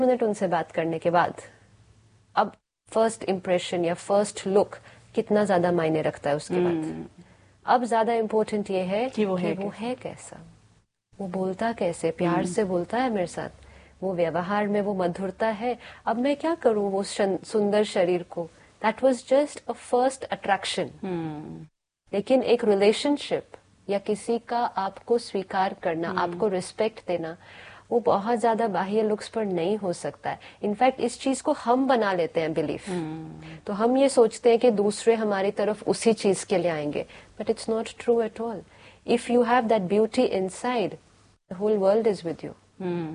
Minute उनसे बात करने के बाद अब फर्स्ट इम्प्रेशन या फर्स्ट लुक कितना ज्यादा मायने रखता है उसके बाद। अब ज्यादा इम्पोर्टेंट ये है कि वो है कैसा, वो बोलता कैसे, प्यार से बोलता है मेरे साथ, वो व्यवहार में वो मधुरता है। अब मैं क्या करूं वो सुंदर शरीर को, that was just a first attraction. लेकिन एक रिलेशनशिप या किसी का आपको स्वीकार करना, आपको रिस्पेक्ट देना, वो बहुत ज्यादा बाह्य लुक्स पर नहीं हो सकता है। इनफैक्ट इस चीज को हम बना लेते हैं बिलीफ। तो हम ये सोचते हैं कि दूसरे हमारी तरफ उसी चीज के लिए आएंगे, but it's not true at all. If you have that beauty inside, the whole world is with you.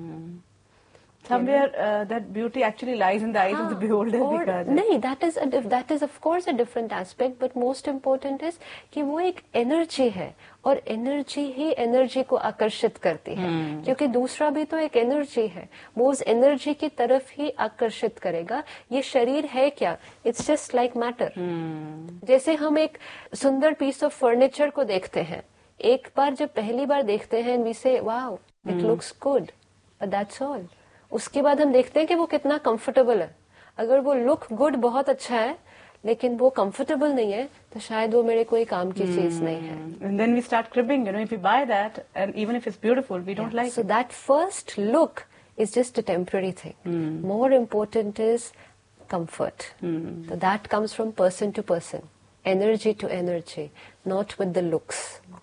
Somewhere that beauty actually lies in the eyes of the beholder. नहीं, that is of course a different aspect, but most important is कि वो एक energy है, और energy ही energy को आकर्षित करती है। क्योंकि दूसरा भी तो एक एनर्जी है, वो उस एनर्जी की तरफ ही आकर्षित करेगा। ये शरीर है क्या? It's just like matter. जैसे हम एक सुंदर पीस ऑफ फर्नीचर को देखते हैं, एक बार जब पहली बार देखते हैं वी से wow it looks good, but that's all. उसके बाद हम देखते हैं कि वो कितना कंफर्टेबल है। अगर वो लुक गुड बहुत अच्छा है लेकिन वो कंफर्टेबल नहीं है, तो शायद वो मेरे कोई काम की चीज नहीं है। And then we start cribbing, if we buy that and even if it's beautiful, we don't like it. So that first look is just a temporary thing. More important is comfort. So that comes from person to person, energy to energy, not with the looks.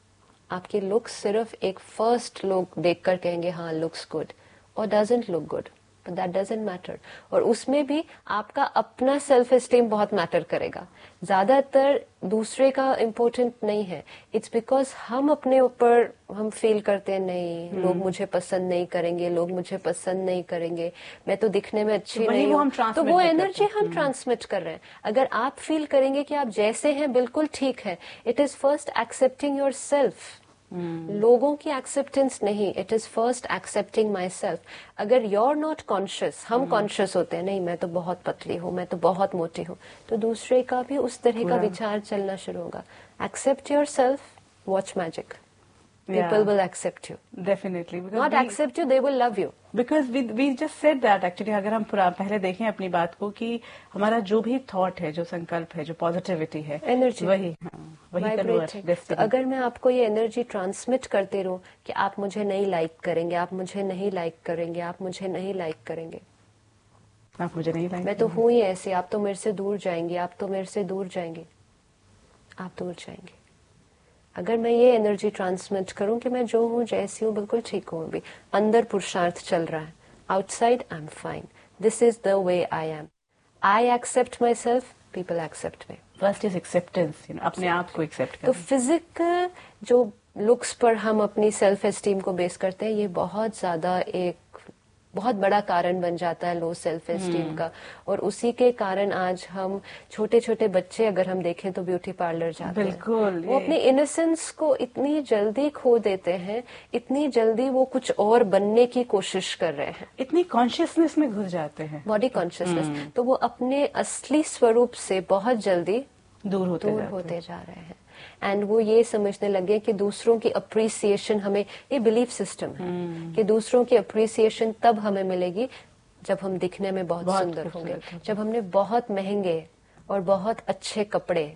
आपके looks सिर्फ एक first लोग देखकर कहेंगे हाँ looks good or doesn't look good, but that doesn't matter. और उसमें भी आपका अपना सेल्फ एस्टीम बहुत मैटर करेगा। ज्यादातर दूसरे का इम्पोर्टेंट नहीं है। इट्स बिकॉज हम अपने ऊपर हम फील करते हैं नहीं, लोग मुझे पसंद नहीं करेंगे, लोग मुझे पसंद नहीं करेंगे, मैं तो दिखने में अच्छी नहीं हूँ। तो वो एनर्जी हम ट्रांसमिट कर रहे हैं। अगर आप फील करेंगे कि आप जैसे हैं बिल्कुल ठीक है, it is first accepting your self. लोगों की एक्सेप्टेंस नहीं, it is first accepting my self. अगर यू आर नॉट कॉन्शियस, हम कॉन्शियस होते हैं नहीं मैं तो बहुत पतली हूँ, मैं तो बहुत मोटी हूँ, तो दूसरे का भी उस तरह का विचार चलना शुरू होगा। Accept your self, watch magic, people will accept you. Definitely. Not accept you, they will love you. Because we just said that actually, अगर हम पहले देखें अपनी बात को कि हमारा जो भी थॉट है, जो संकल्प है, जो पॉजिटिविटी है, एनर्जी वही कन्वर्ट। तो अगर मैं आपको ये एनर्जी ट्रांसमिट करती रहूं कि आप मुझे नहीं लाइक करेंगे, आप मुझे नहीं लाइक करेंगे, आप मुझे नहीं लाइक करेंगे, आप मुझे नहीं लाइक, मैं तो हूं ही ऐसी, आप तो मेरे से दूर जाएंगे, आप तो मेरे से दूर जाएंगे, आप दूर जाएंगे। अगर मैं ये एनर्जी ट्रांसमिट करूं कि मैं जो हूं जैसी हूं बिल्कुल ठीक हूं, अभी अंदर पुरुषार्थ चल रहा है, outside I am fine, this is the way I am, I accept my self, people accept me. First is acceptance, अपने आप को एक्सेप्ट करना। तो फिजिकल जो लुक्स पर हम अपनी सेल्फ एस्टीम को बेस करते हैं, ये बहुत ज्यादा एक बहुत बड़ा कारण बन जाता है लो सेल्फ एस्टीम का। और उसी के कारण आज हम छोटे छोटे बच्चे अगर हम देखें तो ब्यूटी पार्लर जाते हैं, वो अपनी इनोसेंस को इतनी जल्दी खो देते हैं, इतनी जल्दी वो कुछ और बनने की कोशिश कर रहे हैं, इतनी कॉन्शियसनेस में घुस जाते हैं, बॉडी कॉन्शियसनेस, तो वो अपने असली स्वरूप से बहुत जल्दी दूर होते जा रहे हैं। एंड वो ये समझने लगे कि दूसरों की अप्रिसिएशन हमें, ये बिलीफ सिस्टम है कि दूसरों की अप्रिसिएशन तब हमें मिलेगी जब हम दिखने में बहुत सुंदर होंगे, जब हमने बहुत महंगे और बहुत अच्छे कपड़े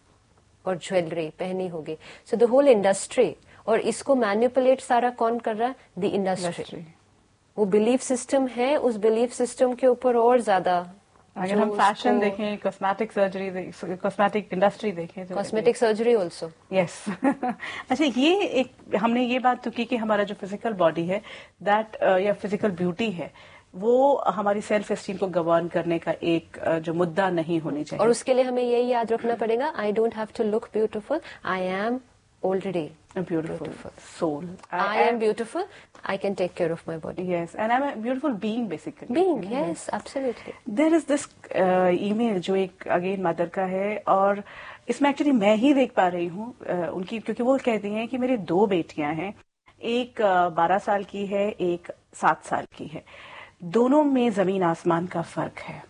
और ज्वेलरी पहनी होगी। सो द होल इंडस्ट्री, और इसको मैनिपुलेट सारा कौन कर रहा है? The industry. वो बिलीफ सिस्टम है, उस बिलीफ सिस्टम के ऊपर और ज्यादा, अगर हम फैशन देखें, कॉस्मेटिक सर्जरी, कॉस्मेटिक इंडस्ट्री देखें, कॉस्मेटिक सर्जरी ऑल्सो, यस। अच्छा, ये एक हमने ये बात तो की कि हमारा जो फिजिकल बॉडी है दैट या फिजिकल ब्यूटी है, वो हमारी सेल्फ एस्टीम को गवर्न करने का एक जो मुद्दा नहीं होनी चाहिए। और उसके लिए हमें यही याद रखना पड़ेगा, I don't have to look beautiful, I am already a beautiful soul. I am beautiful. I can take care of my body. Yes, and I'm a beautiful being basically. Being, yes, absolutely. There is this email जो एक again mother का है, और इसमें actually मैं ही देख पा रही हूँ उनकी, क्योंकि वो कहती हैं कि मेरी 2 बेटियां हैं, एक 12 साल की है, एक 7 साल की है, दोनों में जमीन आसमान का फर्क है।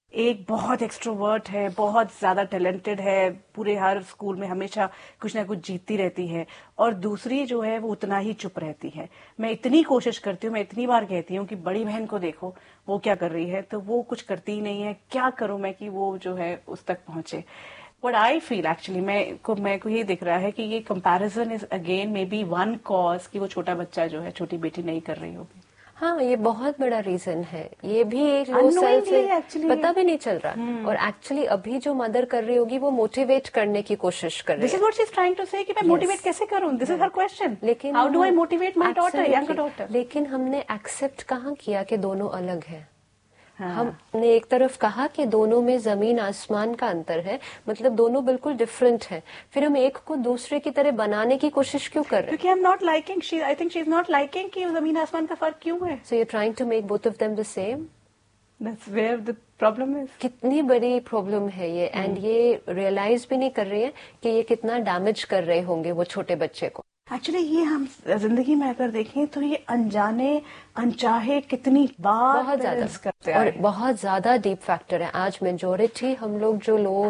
एक बहुत एक्सट्रोवर्ट है, बहुत ज्यादा टैलेंटेड है, पूरे हर स्कूल में हमेशा कुछ ना कुछ जीतती रहती है, और दूसरी जो है वो उतना ही चुप रहती है। मैं इतनी कोशिश करती हूँ, मैं इतनी बार कहती हूँ कि बड़ी बहन को देखो वो क्या कर रही है, तो वो कुछ करती ही नहीं है। क्या करूं मैं कि वो जो है उस तक पहुंचे। What I feel actually, मैं को ये दिख रहा है कि ये comparison is again may be one cause कि वो छोटा बच्चा जो है, छोटी बेटी नहीं कर रही होगी। हाँ, ये बहुत बड़ा रीजन है। ये भी एक लो Unknowingly सेल्फ actually पता भी नहीं चल रहा। और एक्चुअली अभी जो मदर कर रही होगी वो मोटिवेट करने की कोशिश कर रही दिस है। Is what she is trying to से कि मैं मोटिवेट कैसे करूं, दिस इज हर क्वेश्चन। लेकिन how do I motivate my daughter, young daughter. लेकिन हमने एक्सेप्ट कहाँ किया कि दोनों अलग हैं। हाँ। हमने एक तरफ कहा कि दोनों में जमीन आसमान का अंतर है, मतलब दोनों बिल्कुल डिफरेंट है। फिर हम एक को दूसरे की तरह बनाने की कोशिश क्यों कर रहे हैं? क्योंकि I am not liking, I think she is not liking कि जमीन आसमान का फर्क क्यों है। So you are trying to make both of them the same. That's where the problem is. कितनी बड़ी प्रॉब्लम है ये। एंड ये रियलाइज भी नहीं कर रही है कि ये कितना डैमेज कर रहे होंगे वो छोटे बच्चे को। एक्चुअली ये हम जिंदगी में अगर देखें तो ये अनजाने अनचाहे कितनी बार बहुत ज्यादा करते और हैं। बहुत ज्यादा डीप फैक्टर है। आज मेजोरिटी हम लोग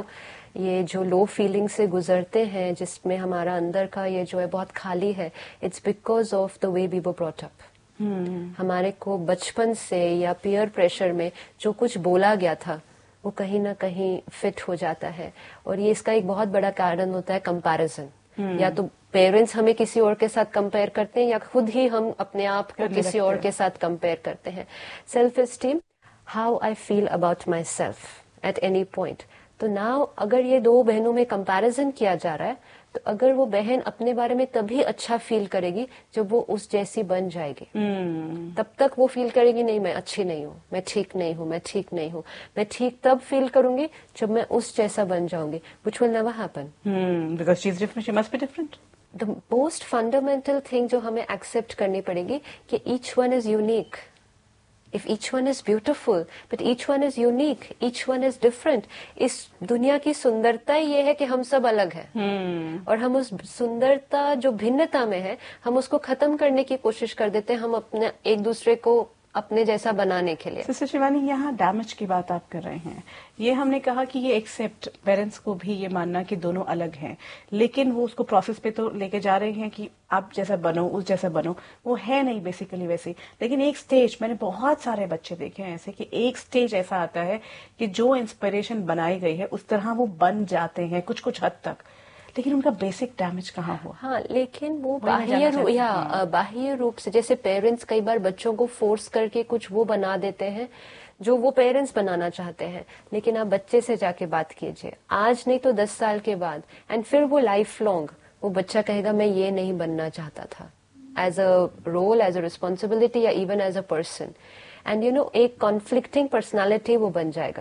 जो लो फीलिंग से गुजरते हैं, जिसमें हमारा अंदर का ये जो है बहुत खाली है, it's because of the way we were brought up. हमारे को बचपन से या पीयर प्रेशर में जो कुछ बोला गया था वो कहीं ना कहीं फिट हो जाता है। और ये इसका एक बहुत बड़ा कारण होता है कंपैरिजन। या तो पेरेंट्स हमें किसी और के साथ कंपेयर करते हैं या खुद ही हम अपने आप को किसी और के साथ कंपेयर करते हैं। Self esteem, how I feel about my self at any point. तो नाउ अगर ये दो बहनों में कंपैरिजन किया जा रहा है, तो अगर वो बहन अपने बारे में तभी अच्छा फील करेगी जब वो उस जैसी बन जाएगी। तब तक वो फील करेगी नहीं मैं अच्छी नहीं हूँ, मैं ठीक नहीं हूँ, मैं ठीक नहीं हूँ। मैं ठीक तब फील करूंगी जब मैं उस जैसा बन जाऊंगी, which will never happen. Because she's different, she must be different. The most fundamental thing जो हमें accept करनी पड़ेगी कि each one is unique. If each one is beautiful, but each one is unique, each one is different. इस दुनिया की सुंदरता ये है कि हम सब अलग हैं। और हम उस सुंदरता जो भिन्नता में है, हम उसको खत्म करने की कोशिश कर देते हैं, हम अपने एक दूसरे को अपने जैसा बनाने के लिए। सिस्टर शिवानी, यहाँ डैमेज की बात आप कर रहे हैं। ये हमने कहा कि ये एक्सेप्ट, पेरेंट्स को भी ये मानना कि दोनों अलग हैं, लेकिन वो उसको प्रोसेस पे तो लेके जा रहे हैं कि आप जैसा बनो, उस जैसा बनो। वो है नहीं बेसिकली वैसे। लेकिन एक स्टेज, मैंने बहुत सारे बच्चे देखे हैं ऐसे कि एक स्टेज ऐसा आता है कि जो इंस्पिरेशन बनाई गई है उस तरह वो बन जाते हैं कुछ कुछ हद तक, लेकिन उनका बेसिक डैमेज कहाँ हुआ? हाँ, लेकिन वो बाह्य रूप से, जैसे पेरेंट्स कई बार बच्चों को फोर्स करके कुछ वो बना देते हैं जो वो पेरेंट्स बनाना चाहते हैं। लेकिन आप बच्चे से जाके बात कीजिए, आज नहीं तो 10 साल के बाद, एंड फिर वो लाइफ लॉन्ग वो बच्चा कहेगा मैं ये नहीं बनना चाहता था, as a role, as a responsibility, या even as a person. And you know, एक कॉन्फ्लिक्टिंग पर्सनालिटी वो बन जाएगा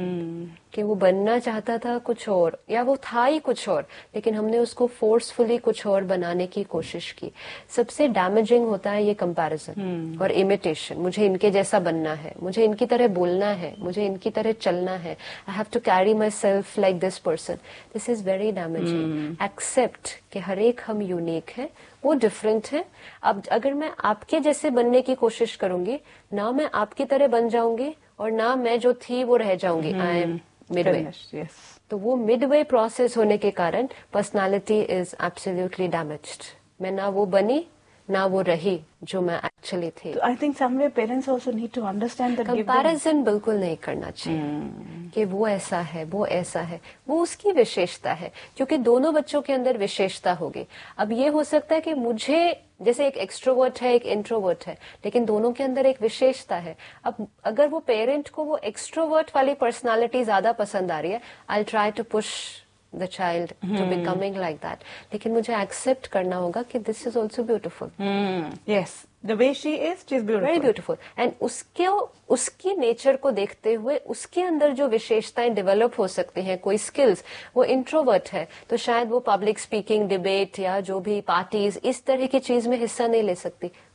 कि वो बनना चाहता था कुछ और, या वो था ही कुछ और, लेकिन हमने उसको फोर्सफुली कुछ और बनाने की कोशिश की। सबसे डैमेजिंग होता है ये कंपैरिजन और इमिटेशन। मुझे इनके जैसा बनना है, मुझे इनकी तरह बोलना है, मुझे इनकी तरह चलना है, I have to carry my self like this person. This is very damaging. Accept कि हर एक हम यूनिक है, वो डिफरेंट है। अब अगर मैं आपके जैसे बनने की कोशिश करूंगी ना, मैं आपकी तरह बन जाऊंगी और ना मैं जो थी वो रह जाऊंगी। I am Midway. तो वो मिडवे प्रोसेस होने के कारण पर्सनालिटी इज एब्सोल्युटली डैमेज्ड। मैं ना वो बनी ना वो रही जो मैं एक्चुअली थी। तो I think somewhere parents also need to understand that comparison बिल्कुल नहीं करना चाहिए कि वो ऐसा है, वो ऐसा है। वो उसकी विशेषता है, क्योंकि दोनों बच्चों के अंदर विशेषता होगी। अब ये हो सकता है कि मुझे, जैसे एक एक्सट्रोवर्ट है, एक इंट्रोवर्ट है, लेकिन दोनों के अंदर एक विशेषता है। अब अगर वो पेरेंट को वो एक्सट्रोवर्ट वाली पर्सनालिटी ज्यादा पसंद आ रही है, I try to push the child to becoming like that. लेकिन मुझे accept करना होगा कि this is also beautiful. Yes, the way she is beautiful. Very beautiful. And उसकी नेचर को देखते हुए उसके अंदर जो विशेषताएं डेवलप हो सकती हैं, कोई स्किल्स, वो इंट्रोवर्ट है तो शायद वो पब्लिक स्पीकिंग, डिबेट या जो भी पार्टीज, इस तरह की चीज में हिस्सा नहीं ले सकती।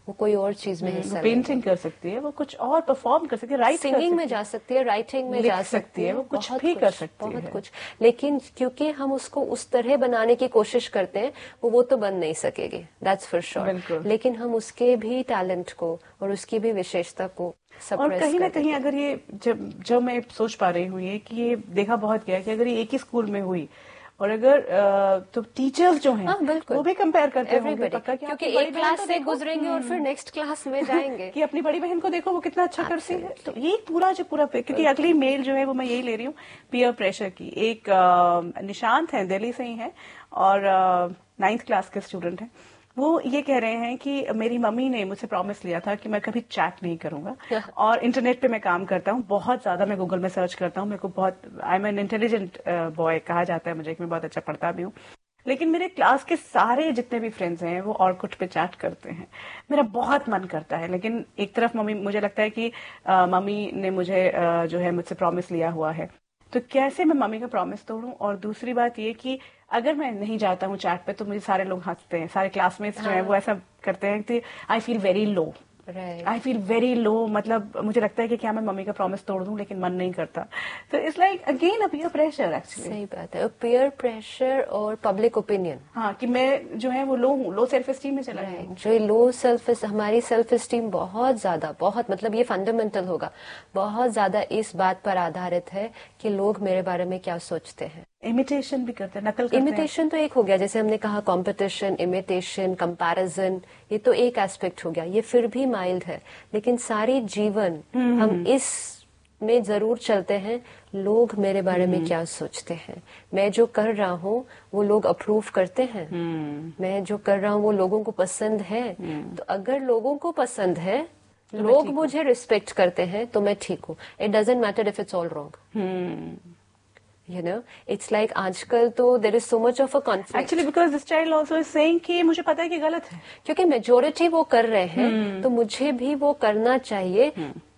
वो कोई और चीज में हिस्सा पेंटिंग कर सकती है, वो कुछ और परफॉर्म कर सकती है, राइट सिंगिंग में जा सकती है, राइटिंग में जा सकती है, वो कुछ भी कर सकती है, बहुत कुछ। लेकिन क्योंकि हम उसको उस तरह बनाने की कोशिश करते हैं, वो तो बन नहीं सकेगी, दैट्स फॉर श्योर। लेकिन हम उसके भी टैलेंट को और उसकी भी विशेषता को और कहीं ना कहीं अगर ये जब मैं सोच पा रही हूँ ये कि ये देखा बहुत गया कि अगर ये एक ही स्कूल में हुई और अगर तो टीचर्स जो हैं वो भी कंपेयर करते होंगे पक्का, क्योंकि एक क्लास से गुजरेंगे और फिर नेक्स्ट क्लास में जाएंगे कि अपनी बड़ी बहन को देखो वो कितना अच्छा करती है। तो ये पूरा क्योंकि अगली मेल जो है वो मैं यही ले रही हूँ पीयर प्रेशर की। एक निशांत है, दिल्ली से ही है और 9th क्लास के स्टूडेंट हैं। वो ये कह रहे हैं कि मेरी मम्मी ने मुझसे प्रॉमिस लिया था कि मैं कभी चैट नहीं करूंगा और इंटरनेट पे मैं काम करता हूँ बहुत ज्यादा, मैं गूगल में सर्च करता हूँ, मेरे को बहुत I am an intelligent boy कहा जाता है मुझे कि मैं बहुत अच्छा पढ़ता भी हूँ, लेकिन मेरे क्लास के सारे जितने भी फ्रेंड्स हैं वो ऑर्कुट पे चैट करते हैं। मेरा बहुत मन करता है, लेकिन एक तरफ मम्मी, मुझे लगता है कि मम्मी ने मुझे जो है मुझसे प्रॉमिस लिया हुआ है, तो कैसे मैं मम्मी का प्रॉमिस तोड़ूं। और दूसरी बात ये कि अगर मैं नहीं जाता हूँ चैट पे तो मुझे सारे लोग हंसते हैं, सारे क्लासमेट्स जो है वो ऐसा करते हैं कि I feel very low, I feel very low, मतलब मुझे लगता है कि क्या मैं मम्मी का प्रॉमिस तोड़ दूं, लेकिन मन नहीं करता। तो it's like again a peer pressure actually. सही बात है, पीयर प्रेशर और पब्लिक ओपिनियन। हाँ, कि मैं जो है वो लो हूँ, लो सेल्फ एस्टीम में चला गया। जो लो हमारी सेल्फ एस्टीम बहुत ज्यादा, बहुत मतलब ये फंडामेंटल होगा, बहुत ज्यादा इस बात पर आधारित है कि लोग मेरे बारे में क्या सोचते हैं। इमिटेशन भी करते हैं, नकल करते हैं। इमिटेशन तो एक हो गया, जैसे हमने कहा कंपटीशन, इमिटेशन, कंपैरिजन, ये तो एक एस्पेक्ट हो गया, ये फिर भी माइल्ड है। लेकिन सारी जीवन हम इस में जरूर चलते हैं, लोग मेरे बारे में क्या सोचते हैं, मैं जो कर रहा हूँ वो लोग अप्रूव करते हैं, मैं जो कर रहा हूँ वो लोगों को पसंद है। तो अगर लोगों को पसंद है, लोग मुझे रिस्पेक्ट करते हैं, तो मैं ठीक हूँ। It doesn't matter if it's all wrong. You know, it's like आजकल तो there is so much of a conflict. Actually, because this child also is saying कि मुझे पता है कि गलत है, क्योंकि मेजोरिटी वो कर रहे हैं, तो मुझे भी वो करना चाहिए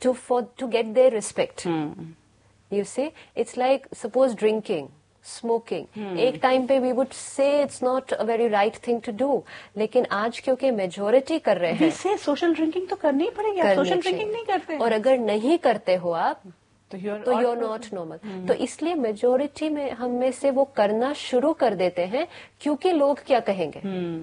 to get their respect. You see, it's like suppose drinking, smoking. एक टाइम पे we would say it's not a very right thing to do, लेकिन आज क्योंकि मेजोरिटी कर रहे हैं, वैसे सोशल ड्रिंकिंग तो करनी पड़ेगी। सोशल ड्रिंकिंग नहीं करते, और अगर नहीं करते हो आप तो you're not normal. तो इसलिए मेजोरिटी में हम में से वो करना शुरू कर देते हैं, क्योंकि लोग क्या कहेंगे।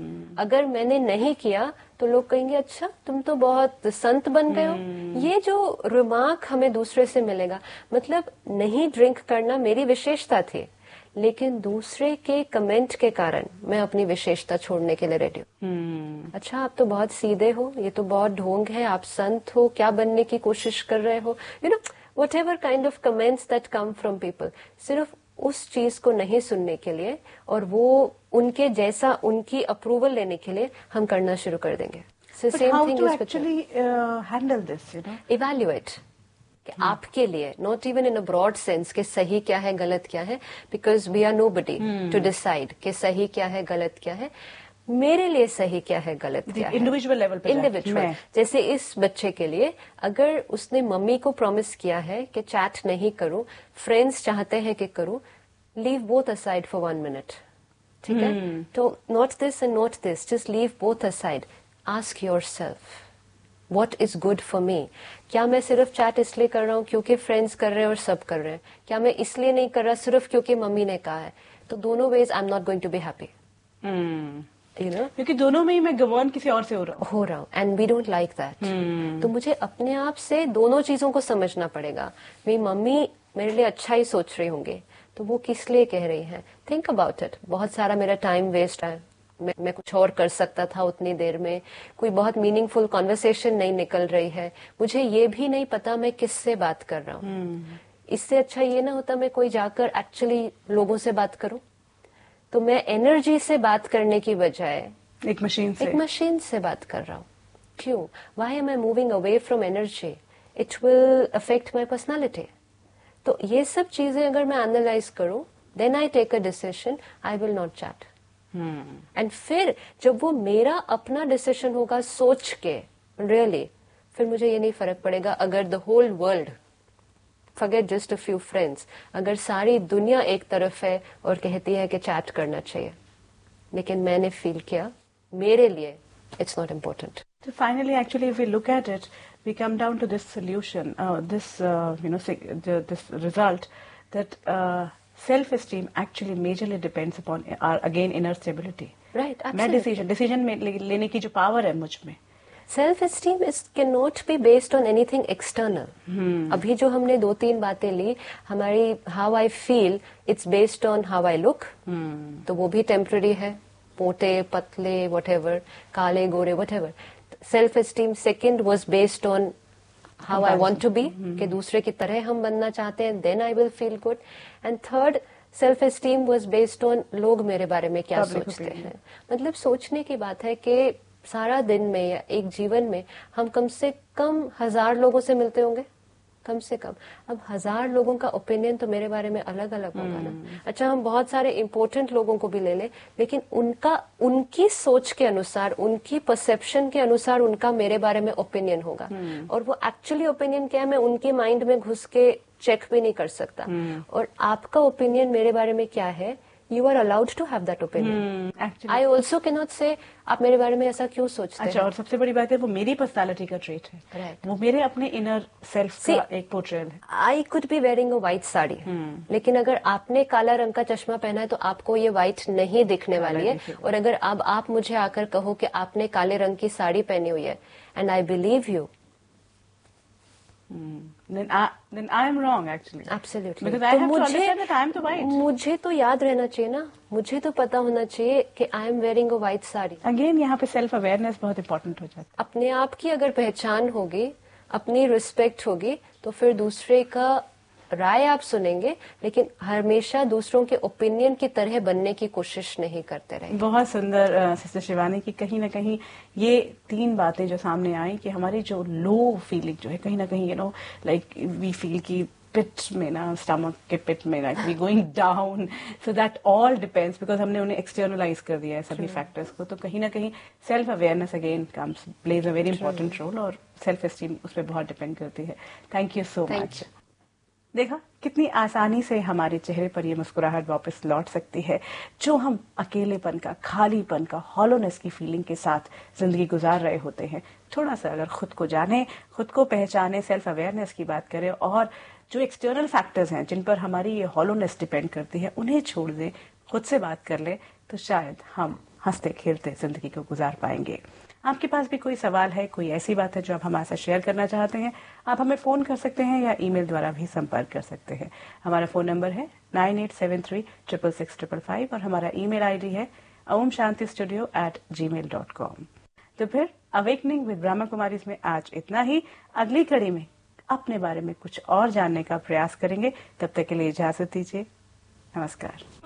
अगर मैंने नहीं किया तो लोग कहेंगे अच्छा तुम तो बहुत संत बन गए हो। ये जो रिमार्क हमें दूसरे से मिलेगा, मतलब नहीं ड्रिंक करना मेरी विशेषता थी, लेकिन दूसरे के कमेंट के कारण मैं अपनी विशेषता छोड़ने के लिए रेडी हूँ। अच्छा आप तो बहुत सीधे हो, ये तो बहुत ढोंग है, आप संत हो, क्या बनने की कोशिश कर रहे हो, you know whatever kind of comments that come from people, सिर्फ उस चीज को नहीं सुनने के लिए और वो उनके जैसा उनकी अप्रूवल लेने के लिए हम करना शुरू कर देंगे। So same thing is actually handle this, you know, evaluate कि आपके लिए, not even in a broad sense कि सही क्या है गलत क्या है, because we are nobody to decide कि सही क्या है गलत क्या है। मेरे लिए सही क्या है गलत क्या है, इंडिविजुअल लेवल पे, इंडिविजुअल। जैसे इस बच्चे के लिए अगर उसने मम्मी को प्रॉमिस किया है कि चैट नहीं करूं, फ्रेंड्स चाहते हैं कि करूं, leave both aside for 1 minute, ठीक है। तो not this and not this, just leave both aside, ask yourself what is good for me. क्या मैं सिर्फ चैट इसलिए कर रहा हूँ क्योंकि फ्रेंड्स कर रहे हैं और सब कर रहे हैं, क्या मैं इसलिए नहीं कर रहा सिर्फ क्योंकि मम्मी ने कहा है। तो दोनों ways I am not going to be happy, you know? क्योंकि दोनों में ही मैं गवर्न किसी और से हो रहा हूँ, and we don't like that. तो मुझे अपने आप से दोनों चीजों को समझना पड़ेगा। मेरी मम्मी मेरे लिए अच्छा ही सोच रही होंगे, तो वो किस लिए कह रही हैं, थिंक अबाउट इट। बहुत सारा मेरा टाइम वेस्ट है, मैं कुछ और कर सकता था उतनी देर में, कोई बहुत मीनिंगफुल कॉन्वर्सेशन नहीं निकल रही है, मुझे ये भी नहीं पता मैं किससे बात कर रहा हूँ। इससे अच्छा ये ना होता मैं कोई जाकर एक्चुअली लोगों से बात करूं। तो मैं एनर्जी से बात करने की बजाय एक मशीन से बात कर रहा हूँ। क्यों? Y M I moving away from energy? It will affect my personality. तो ये सब चीजें अगर मैं एनालाइज करूं, then I take a decision, I will not chat. And फिर जब वो मेरा अपना डिसीजन होगा सोच के, रियली, फिर मुझे ये नहीं फर्क पड़ेगा अगर the whole world, forget just a few friends, अगर सारी दुनिया एक तरफ है और कहती है कि चैट करना चाहिए, लेकिन मैंने फील किया मेरे लिए it's not important. So finally, actually, if we look at it, we come down to this solution, this result that self-esteem actually majorly depends upon our again inner stability. Right, मैं absolutely. Decision में लेने की जो power है मुझ में. Self-esteem cannot be based on anything external. अभी जो हमने 2-3 बातें ली, हमारी how I feel, it's based on how I look. तो वो भी temporary है. मोटे, पतले, whatever, काले, गोरे, whatever. Self-esteem second was based on how I want to be, कि दूसरे की तरह हम बनना चाहते हैं, then I will feel good. And third, self-esteem was based on लोग मेरे बारे में क्या सोचते हैं. मतलब सोचने की बात है कि सारा दिन में या एक जीवन में हम कम से कम 1000 लोगों से मिलते होंगे, कम से कम. अब 1000 लोगों का ओपिनियन तो मेरे बारे में अलग अलग होगा ना. अच्छा, हम बहुत सारे इम्पोर्टेंट लोगों को भी ले लें, लेकिन उनकी सोच के अनुसार, उनकी परसेप्शन के अनुसार उनका मेरे बारे में ओपिनियन होगा. और वो एक्चुअली ओपिनियन क्या है, मैं उनके माइंड में घुस के चेक भी नहीं कर सकता. और आपका ओपिनियन मेरे बारे में क्या है, you are allowed to have that opinion. Actually. I also cannot say आप मेरे बारे में ऐसा क्यों सोचते हैं. अच्छा, और सबसे बड़ी बात है वो मेरी पर्सनालिटी का ट्रेट है. Right. वो मेरे अपने इनर सेल्फ का एक पोर्ट्रेल है. I could be wearing a white sari, लेकिन अगर आपने काला रंग का चश्मा पहना है तो आपको ये व्हाइट नहीं दिखने वाली है. और अगर अब आप मुझे आकर कहो कि आपने काले रंग की साड़ी पहनी हुई है, and I believe you, then I am wrong actually. Absolutely. Because I have to understand that I am the white. मुझे तो याद रहना चाहिए ना, मुझे तो पता होना चाहिए कि I am wearing a white sari. Again यहाँ पे सेल्फ अवेयरनेस बहुत इंपॉर्टेंट हो जाता है. अपने आप की अगर पहचान होगी, अपनी रिस्पेक्ट होगी, तो फिर दूसरे का राय आप सुनेंगे, लेकिन हमेशा दूसरों के ओपिनियन की तरह बनने की कोशिश नहीं करते रहे. बहुत सुंदर सिस्टर शिवानी की कहीं ना कहीं ये 3 बातें जो सामने आई कि हमारी जो लो फीलिंग जो है कहीं ना कहीं लाइक वी फील की पिट में ना, स्टमक के पिट में like we going down, so that all depends because हमने उन्हें एक्सटर्नलाइज कर दिया है सभी फैक्टर्स को. तो कहीं ना कहीं self awareness again comes plays a very important role और सेल्फ एस्टीम उस पर बहुत डिपेंड करती है. Thank you so much. देखा कितनी आसानी से हमारे चेहरे पर ये मुस्कुराहट वापस लौट सकती है जो हम अकेलेपन का, खालीपन का, हॉलोनेस की फीलिंग के साथ जिंदगी गुजार रहे होते हैं. थोड़ा सा अगर खुद को जाने, खुद को पहचाने, सेल्फ अवेयरनेस की बात करें और जो एक्सटर्नल फैक्टर्स हैं जिन पर हमारी ये हॉलोनेस डिपेंड करती है उन्हें छोड़ दें, खुद से बात कर ले, तो शायद हम हंसते खेलते जिंदगी को गुजार पाएंगे. आपके पास भी कोई सवाल है, कोई ऐसी बात है जो आप हमारे साथ शेयर करना चाहते हैं, आप हमें फोन कर सकते हैं या ईमेल द्वारा भी संपर्क कर सकते हैं. हमारा फोन नंबर है 9873666555 और हमारा ईमेल आईडी है omshantistudio@gmail.com. तो फिर अवेकनिंग विद ब्रह्मा कुमारीज में आज इतना ही. अगली कड़ी में अपने बारे में कुछ और जानने का प्रयास करेंगे. तब तक के लिए इजाजत दीजिए. नमस्कार.